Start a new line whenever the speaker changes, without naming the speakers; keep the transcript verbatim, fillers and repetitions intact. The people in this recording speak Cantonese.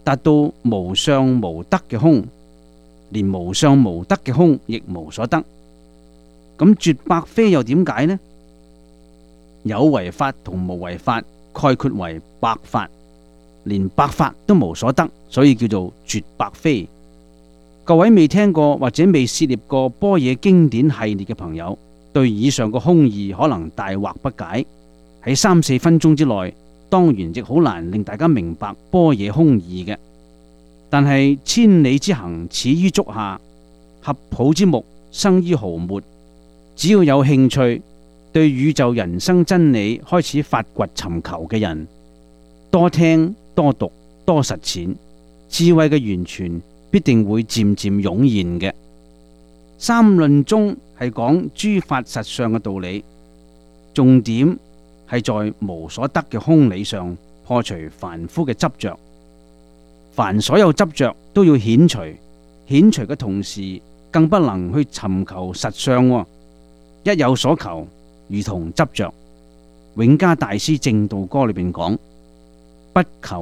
達到無相無得嘅空，連無相無得嘅空亦無所得。咁絕百非又點解呢？有為法同無為法概括為百法，連百法都無所得，所以叫做絕百非。各位未聽過或者未涉獵過般若經典系列嘅朋友，對以上個空義可能大惑不解。喺三四分鐘之內，當然亦好難令大家明白般若空義嘅。但係千里之行，始於足下；合抱之木，生於毫末。只要有興趣，對宇宙人生真理開始發掘尋求嘅人，多聽多讀多實踐，智慧嘅源泉必定會漸漸湧現嘅。三論中係講諸法實相嘅道理，重點係在無所得嘅空理上破除凡夫嘅執着。凡所有執着都要遣除，遣除嘅同時更不能去尋求實相，哦。一有所求，如同執着。永嘉大師正道歌裏邊講：不求